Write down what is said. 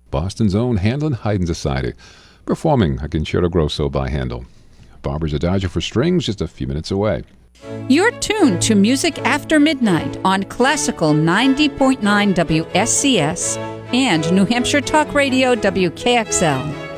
Boston's own Handel and Haydn Society, performing a Concerto Grosso by Handel. Barbara's Adagio for strings just a few minutes away. You're tuned to Music After Midnight on Classical 90.9 WSCS and New Hampshire Talk Radio WKXL.